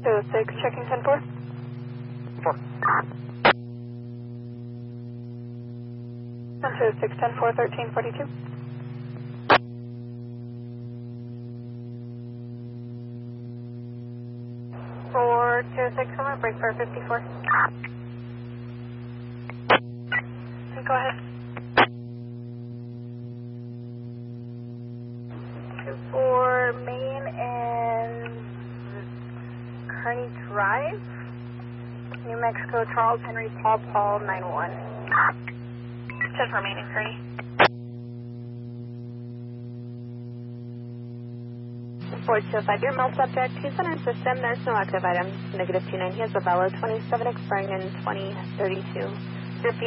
206, checking 10-4. 4. 206, 10-4, 1342. For 206, I'm going to break for 54. Go ahead. 24 Main and Kearney Drive, New Mexico, Charles Henry Paul 9-1. 10 for Main and Kearney. 425, your mail subject. He's in our system. There's no active items. -29. He has a valid 27 expiring in 2032. Your